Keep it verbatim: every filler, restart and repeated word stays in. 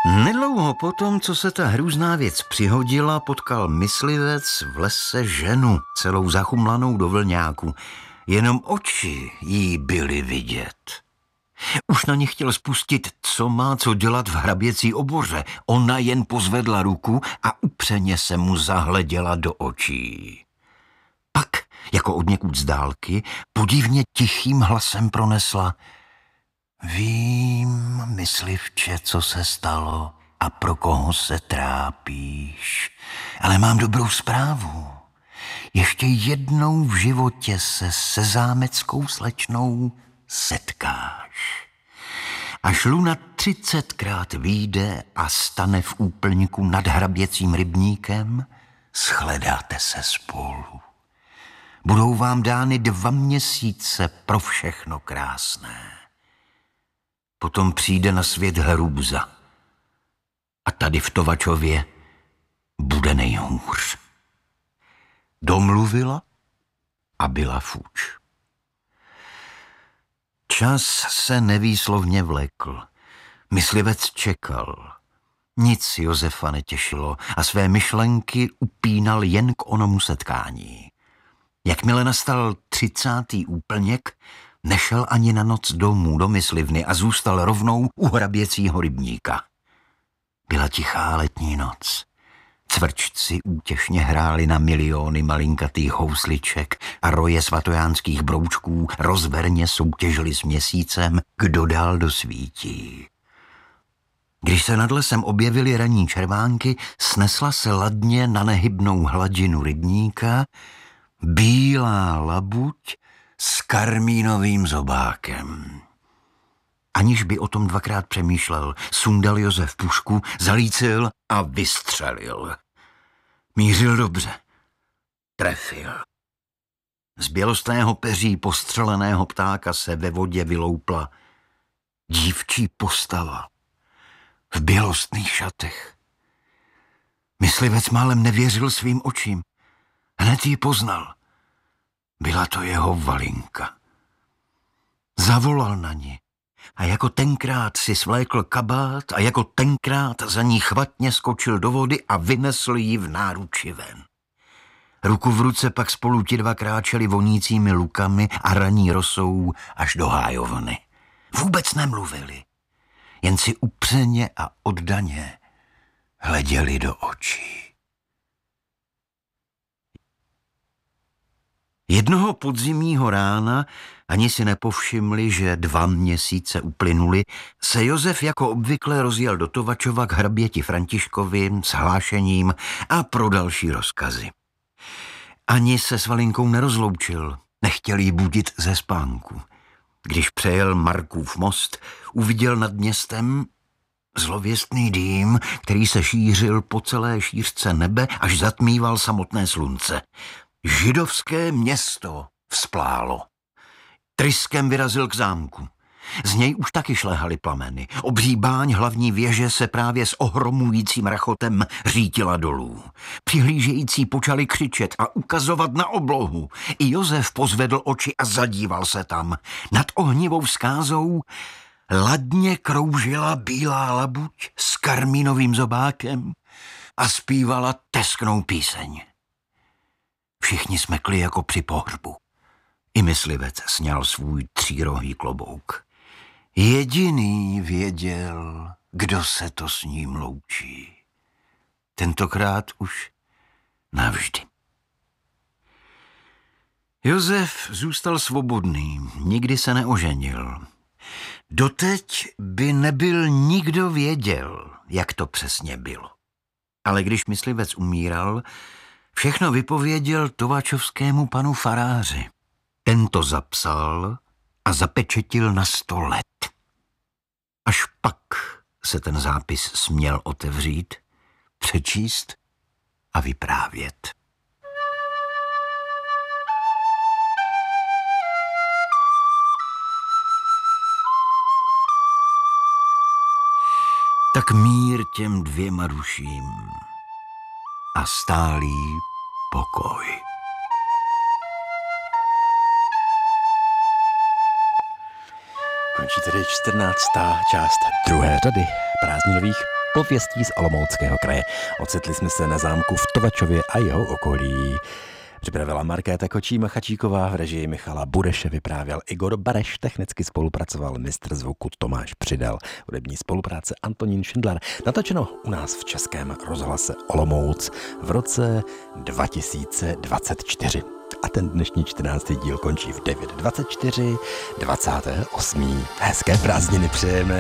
Nedlouho potom, co se ta hrůzná věc přihodila, potkal myslivec v lese ženu, celou zachumlanou do vlňáku. Jenom oči jí byly vidět. Už na ně chtěl spustit, co má co dělat v hraběcí oboře. Ona jen pozvedla ruku a upřeně se mu zahleděla do očí. Pak, jako od někud z dálky, podivně tichým hlasem pronesla: Vím, myslivče, co se stalo a pro koho se trápíš, ale mám dobrou zprávu. Ještě jednou v životě se se zámeckou slečnou setkáš. Až luna třicetkrát vyjde a stane v úplňku nad hraběcím rybníkem, shledáte se spolu. Budou vám dány dva měsíce pro všechno krásné. Potom přijde na svět hrůza. A tady v Tovačově bude nejhůř. Domluvila a byla fuč. Čas se nevýslovně vlekl. Myslivec čekal. Nic Josefa netěšilo a své myšlenky upínal jen k onomu setkání. Jakmile nastal třicátý úplněk, nešel ani na noc domů do myslivny a zůstal rovnou u hraběcího rybníka. Byla tichá letní noc. Cvrčci útěšně hráli na miliony malinkatých housliček a roje svatojánských broučků rozverně soutěžili s měsícem, kdo dál dosvítí. Když se nad lesem objevily ranní červánky, snesla se ladně na nehybnou hladinu rybníka bílá labuť s karmínovým zobákem. Aniž by o tom dvakrát přemýšlel, sundal Josef pušku, zalícil a vystřelil. Mířil dobře. Trefil. Z bělostného peří postřeleného ptáka se ve vodě vyloupla dívčí postava v bělostných šatech. Myslivec málem nevěřil svým očím. Hned ji poznal. Byla to jeho Valinka. Zavolal na ni a jako tenkrát si svlékl kabát a jako tenkrát za ní chvatně skočil do vody a vynesl ji v náruči ven. Ruku v ruce pak spolu ti dva kráčeli vonícími lukami a raní rosou až do hájovny. Vůbec nemluvili, jen si upřeně a oddaně hleděli do očí. Jednoho podzimního rána, ani si nepovšimli, že dva měsíce uplynuly, se Josef jako obvykle rozjel do Tovačova k hraběti Františkovi s hlášením a pro další rozkazy. Ani se s Valinkou nerozloučil, nechtěl jí budit ze spánku. Když přejel Markův most, uviděl nad městem zlověstný dým, který se šířil po celé šířce nebe, až zatmíval samotné slunce. Židovské město vzplálo. Tryskem vyrazil k zámku. Z něj už taky šléhaly plameny. Obří báň hlavní věže se právě s ohromujícím rachotem řítila dolů. Přihlížející počali křičet a ukazovat na oblohu. I Josef pozvedl oči a zadíval se tam. Nad ohnivou skázou ladně kroužila bílá labuť s karmínovým zobákem a zpívala tesknou píseň. Všichni smekli jako při pohřbu. I myslivec sňal svůj třírohý klobouk. Jediný věděl, kdo se to s ním loučí. Tentokrát už navždy. Josef zůstal svobodný, nikdy se neoženil. Doteď by nebyl nikdo věděl, jak to přesně bylo. Ale když myslivec umíral, všechno vypověděl tovačovskému panu faráři. Ten to zapsal a zapečetil na sto let. Až pak se ten zápis směl otevřít, přečíst a vyprávět. Tak mír těm dvěma duším a stálý pokoj. Končí tedy čtrnáctá část druhé řady prázdninových pověstí z Olomouckého kraje. Ocitli jsme se na zámku v Tovačově a jeho okolí. Připravila Markéta Kočí-Machačíková, v režii Michala Bureše vyprávěl Igor Bareš, technicky spolupracoval mistr zvuku Tomáš Přidel, hudební spolupráce Antonín Šindlar. Natočeno u nás v Českém rozhlase Olomouc v roce dva tisíce dvacet čtyři. A ten dnešní čtrnáctý díl končí v devět dvacet čtyři dvacátého osmého Hezké prázdniny přejeme.